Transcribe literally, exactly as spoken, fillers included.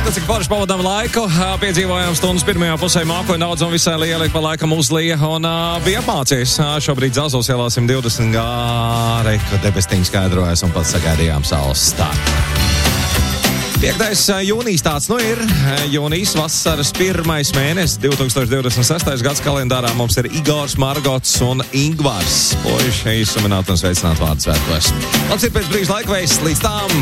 tas cik forši pavadām laiku. Piedzīvojām stundas pirmajā pusē mākoņu daudz un visai lieli pa laikam uzlija un uh, bija apmācies. Šobrīd Zazos ielā simt divdesmit gāri, kad debestīņi skaidrojas un pats sagaidījām saules startu. piektais jūnijas tāds nu ir. Jūnijas vasaras pirmais mēnesis, divi tūkstoši divdesmit sestais gads kalendārā mums ir Igors, Margots un Ingvars. Puiši izsumināt un sveicināt vārdu svētkos. Labs ir pēc brīža laikveids līdz tām